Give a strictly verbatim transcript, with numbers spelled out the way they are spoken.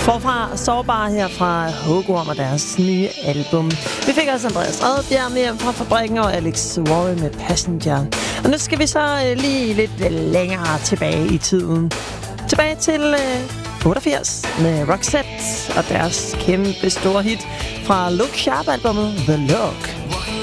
Forfra Sårbar her fra Hugorm og deres nye album. Vi fik også Andreas Odbjerg med fra Fabrikken og Alex Warren med Passenger. Og nu skal vi så lige lidt længere tilbage i tiden. Tilbage til otteogfirs med Roxette og deres kæmpe store hit fra Look Sharp-albummet The Look.